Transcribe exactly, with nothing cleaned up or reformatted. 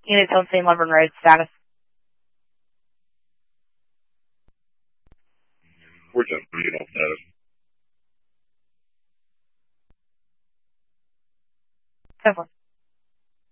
Unit on Saint Leveron Road, status. We're just reading on status. ten four.